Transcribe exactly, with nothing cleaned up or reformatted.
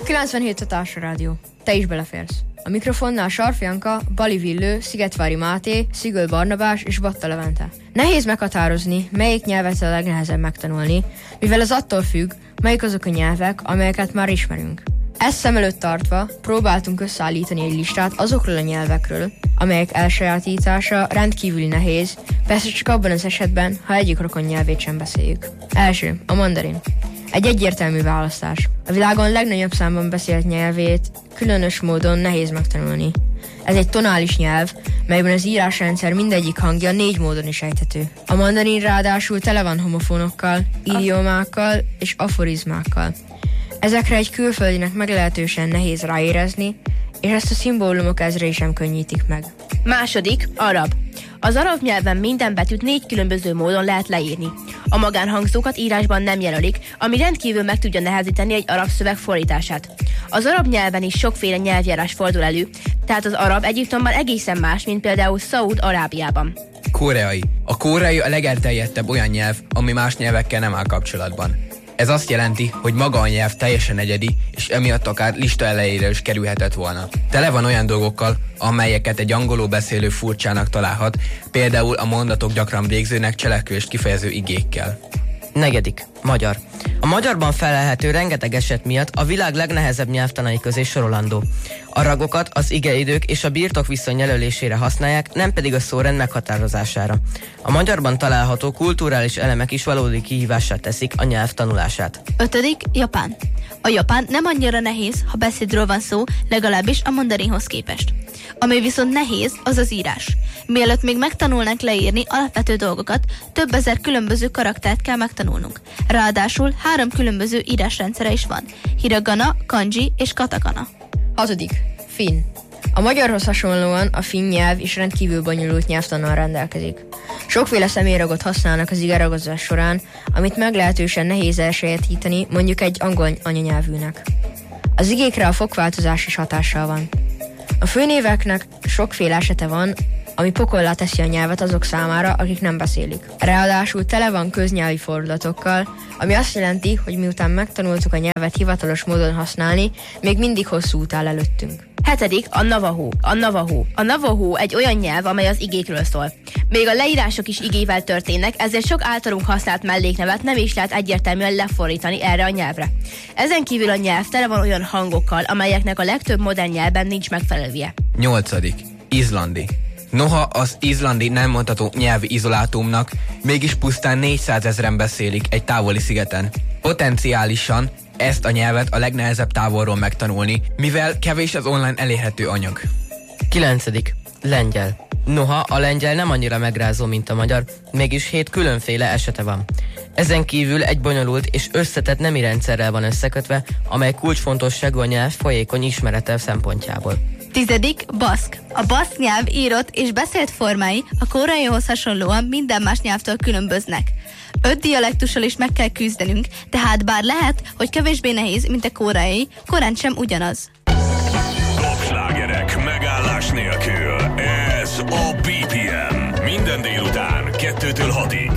kilencvenhét a Társarádió. Te is beleférsz. A mikrofonnál Sarf Janka, Bali Villő, Szigetvári Máté, Szigöl Barnabás és Batta Levente. Nehéz meghatározni, melyik nyelvet a legnehezebb megtanulni, mivel ez attól függ, melyik azok a nyelvek, amelyeket már ismerünk. Ezt szem előtt tartva próbáltunk összeállítani egy listát azokról a nyelvekről, amelyek elsajátítása rendkívül nehéz, persze csak abban az esetben, ha egyik rokon nyelvét sem beszéljük. Első, a mandarin. Egy egyértelmű választás. A világon legnagyobb számban beszélt nyelvét különös módon nehéz megtanulni. Ez egy tonális nyelv, melyben az írásrendszer mindegyik hangja négy módon is ejthető. A mandarin ráadásul tele van homofonokkal, idiomákkal és aforizmákkal. Ezekre egy külföldinek meglehetősen nehéz ráérezni, és ezt a szimbólumok ezrei sem könnyítik meg. Második, arab. Az arab nyelven minden betűt négy különböző módon lehet leírni. A magánhangzókat írásban nem jelölik, ami rendkívül meg tudja nehezíteni egy arab szöveg fordítását. Az arab nyelven is sokféle nyelvjárás fordul elő, tehát az arab Egyiptomban egészen más, mint például Szaúd-Arábiában. Koreai. A koreai a legelterjedtebb olyan nyelv, ami más nyelvekkel nem áll kapcsolatban. Ez azt jelenti, hogy maga a nyelv teljesen egyedi, és emiatt akár lista elejére is kerülhetett volna. Tele van olyan dolgokkal, amelyeket egy angolul beszélő furcsának találhat, például a mondatok gyakran végzőnek cselekvést kifejező igékkel. Negyedik. Magyar. A magyarban felelhető rengeteg eset miatt a világ legnehezebb nyelvtanai közé sorolandó. A ragokat az igeidők és a birtokviszony jelölésére használják, nem pedig a szórend meghatározására. A magyarban található kulturális elemek is valódi kihívássá teszik a nyelv tanulását. Ötödik. Japán. A japán nem annyira nehéz, ha beszédről van szó, legalábbis a mandarinhoz képest. Ami viszont nehéz, az az írás. Mielőtt még megtanulnánk leírni alapvető dolgokat, több ezer különböző karaktert kell megtanulnunk. Ráadásul három különböző írásrendszere is van. Hiragana, kanji és katakana. Hatodik. Finn. A magyarhoz hasonlóan a finn nyelv is rendkívül bonyolult nyelvtannal rendelkezik. Sokféle személyragot használnak az igeragozás során, amit meglehetősen nehéz elsajátítani mondjuk egy angol anyanyelvűnek. Az igékre a fokváltozás is hatással van. A főnéveknek sokféle esete van, ami pokollá teszi a nyelvet azok számára, akik nem beszélik. Ráadásul tele van köznyelvi fordulatokkal, ami azt jelenti, hogy miután megtanultuk a nyelvet hivatalos módon használni, még mindig hosszú út áll előttünk. Hetedik, a navajo. A navajo. A navajo egy olyan nyelv, amely az igékről szól. Még a leírások is igével történnek, ezért sok általunk használt melléknevet nem is lehet egyértelműen lefordítani erre a nyelvre. Ezen kívül a nyelv tele van olyan hangokkal, amelyeknek a legtöbb modern nyelvben nincs megfelelője. Nyolcadik. Izlandi. Noha az izlandi nem mondható nyelvi izolátumnak, mégis pusztán négyszázezren beszélik egy távoli szigeten. Potenciálisan ezt a nyelvet a legnehezebb távolról megtanulni, mivel kevés az online elérhető anyag. Kilencedik. Lengyel. Noha a lengyel nem annyira megrázó, mint a magyar, mégis hét különféle esete van. Ezen kívül egy bonyolult és összetett nemi rendszerrel van összekötve, amely kulcsfontosságú a nyelv folyékony ismerete szempontjából. Tizedik. Baszk. A baszk nyelv írott és beszélt formái a koreaihoz hasonlóan minden más nyelvtől különböznek. Öt dialektussal is meg kell küzdenünk, tehát bár lehet, hogy kevésbé nehéz, mint a koreai, korán sem ugyanaz. Topslágerek megállás nélkül. Ez a bé pé em. Minden délután kettőtől hatig.